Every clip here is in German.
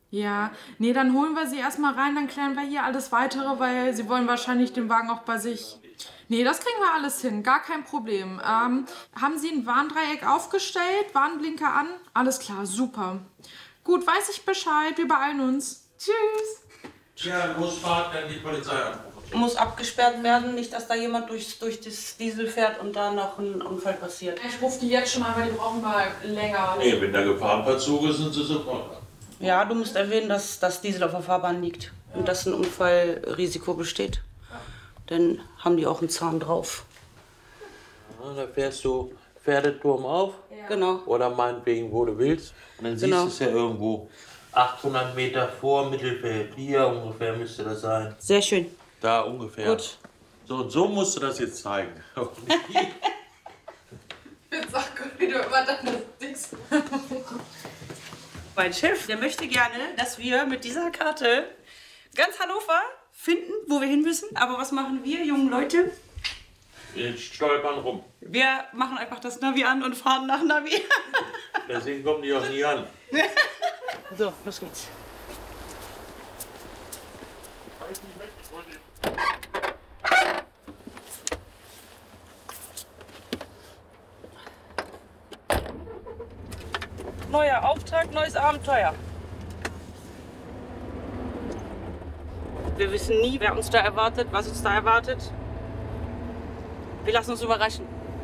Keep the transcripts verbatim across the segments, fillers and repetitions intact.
Ja, nee, dann holen wir sie erstmal rein, dann klären wir hier alles Weitere, weil sie wollen wahrscheinlich den Wagen auch bei sich. Nee, das kriegen wir alles hin, gar kein Problem. Ähm, haben Sie ein Warndreieck aufgestellt? Warnblinker an? Alles klar, super. Gut, weiß ich Bescheid, wir beeilen uns. Tschüss. Ja, Losfahrt, dann die Polizei anrufen. Muss abgesperrt werden, nicht, dass da jemand durch, durch das Diesel fährt und da noch ein Unfall passiert. Ich rufe die jetzt schon mal, weil die brauchen mal länger. Nee, wenn der Gefahrenverzug ist, sind sie sofort da. Ja, du musst erwähnen, dass das Diesel auf der Fahrbahn liegt und dass ein Unfallrisiko besteht. Dann haben die auch einen Zahn drauf. Ja, da fährst du Pferdeturm auf. Ja. Genau. Oder meinetwegen, wo du willst. Und dann Genau. siehst du es ja irgendwo achthundert Meter vor Mittelfeld. Hier ungefähr müsste das sein. Sehr schön. Da ungefähr. Gut. So, und so musst du das jetzt zeigen. Jetzt sag Gott, wie du immer deine Dings. Mein Chef, der möchte gerne, dass wir mit dieser Karte ganz Hannover finden, wo wir hin müssen. Aber was machen wir, jungen Leute? Wir stolpern rum. Wir machen einfach das Navi an und fahren nach Navi. Deswegen kommen die auch nie an. So, los geht's. Neuer Auftrag, neues Abenteuer. Wir wissen nie, wer uns da erwartet, was uns da erwartet. Wir lassen uns überraschen.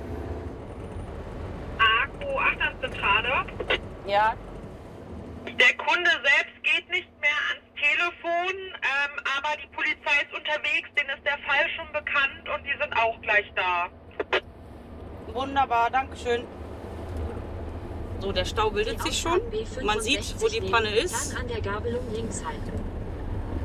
A Q acht Zentrale. Ja. Der Kunde selbst geht nicht mehr ans Telefon, ähm, aber die Polizei ist unterwegs, denen ist der Fall schon bekannt und die sind auch gleich da. Wunderbar, danke schön. So, der Stau bildet sich schon. Man sieht, wo die Panne ist. Dann an der Gabelung links halten.